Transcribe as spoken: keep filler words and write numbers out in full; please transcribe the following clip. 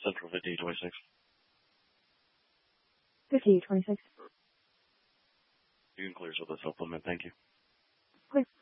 Central fifty twenty-six. fifty twenty-six. You can clear us with a supplement. Thank you. Please.